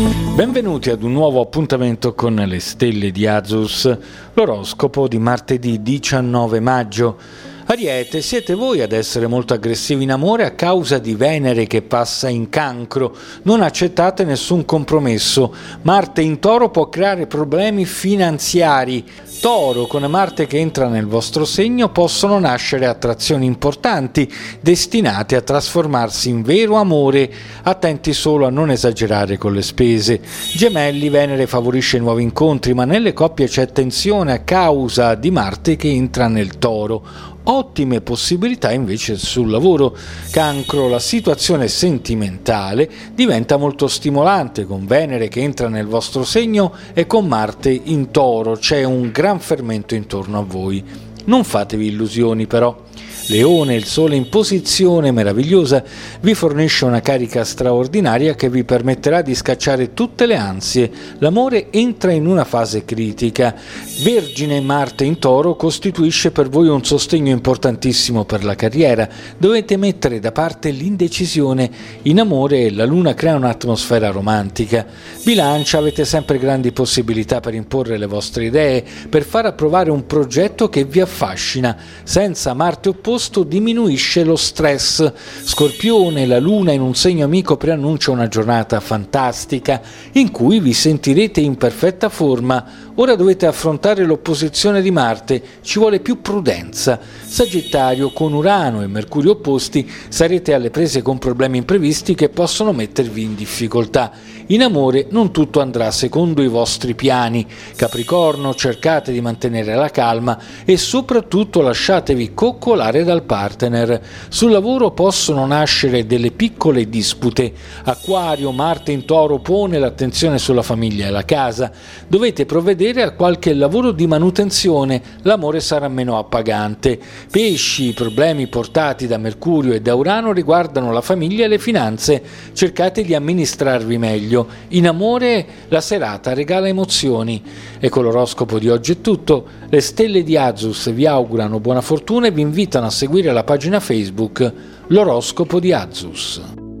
Benvenuti ad un nuovo appuntamento con le stelle di Azus, l'oroscopo di martedì 19 maggio. Ariete, siete voi ad essere molto aggressivi in amore a causa di Venere che passa in Cancro. Non accettate nessun compromesso. Marte in Toro può creare problemi finanziari. Toro, con Marte che entra nel vostro segno, possono nascere attrazioni importanti destinate a trasformarsi in vero amore. Attenti solo a non esagerare con le spese. Gemelli, Venere favorisce nuovi incontri, ma nelle coppie c'è tensione a causa di Marte che entra nel Toro. Ottime possibilità invece sul lavoro. Cancro, la situazione sentimentale diventa molto stimolante con Venere che entra nel vostro segno e con Marte in Toro. C'è un gran fermento intorno a voi. Non fatevi illusioni però. Leone, il Sole in posizione meravigliosa vi fornisce una carica straordinaria che vi permetterà di scacciare tutte le ansie. L'amore entra in una fase critica. Vergine, Marte in Toro costituisce per voi un sostegno importantissimo per la carriera. Dovete mettere da parte l'indecisione. In amore la Luna crea un'atmosfera romantica. Bilancia, avete sempre grandi possibilità per imporre le vostre idee, per far approvare un progetto che vi affascina. Senza Marte opposto diminuisce lo stress. Scorpione, la Luna in un segno amico preannuncia una giornata fantastica in cui vi sentirete in perfetta forma. Ora dovete affrontare l'opposizione di Marte, ci vuole più prudenza. Sagittario, con Urano e Mercurio opposti sarete alle prese con problemi imprevisti che possono mettervi in difficoltà. In amore non tutto andrà secondo i vostri piani. Capricorno, cercate di mantenere la calma e soprattutto lasciatevi coccolare dal partner. Sul lavoro possono nascere delle piccole dispute. Acquario, Marte in Toro pone l'attenzione sulla famiglia e la casa. Dovete provvedere a qualche lavoro di manutenzione, l'amore sarà meno appagante. Pesci, i problemi portati da Mercurio e da Urano riguardano la famiglia e le finanze. Cercate di amministrarvi meglio. In amore la serata regala emozioni. E con l'oroscopo di oggi è tutto. Le stelle di Azus vi augurano buona fortuna e vi invitano a seguire la pagina Facebook L'oroscopo di Azus.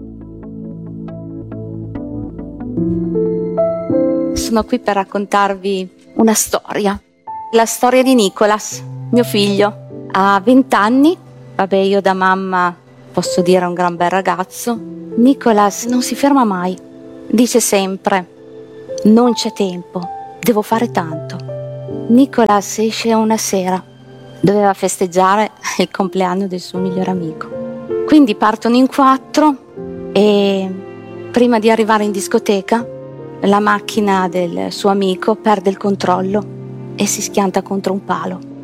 Sono qui per raccontarvi una storia. La storia di Nicolas, mio figlio. Ha 20 anni. Vabbè, io da mamma posso dire è un gran bel ragazzo. Nicolas non si ferma mai. Dice sempre: non c'è tempo, devo fare tanto. Nicolas esce una sera. Doveva festeggiare il compleanno del suo migliore amico. Quindi partono in 4 e prima di arrivare in discoteca la macchina del suo amico perde il controllo e si schianta contro un palo.